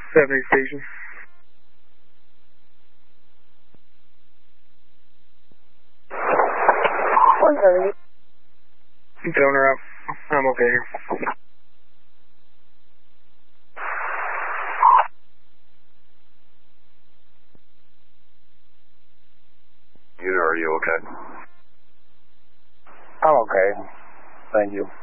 7 station. Donor up. I'm okay here. Unit, are you okay? I'm okay. Thank you.